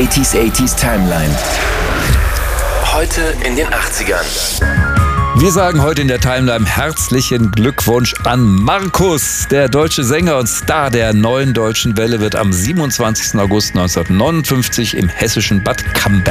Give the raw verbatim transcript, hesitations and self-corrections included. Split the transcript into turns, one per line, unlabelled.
achtziger achtziger Timeline. Heute in den achtzigern.
Wir sagen heute in der Timeline herzlichen Glückwunsch an Markus. Der deutsche Sänger und Star der neuen deutschen Welle wird am siebenundzwanzigsten August neunzehnhundertneunundfünfzig im hessischen Bad Camberg